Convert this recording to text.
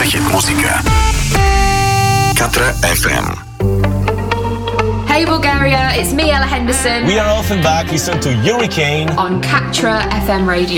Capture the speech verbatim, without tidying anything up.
Hit-muzika. Katra F M. Hey Bulgaria, it's me, Ella Henderson. We are Offenbach. Listen to Hurricane on Katra F M Radio.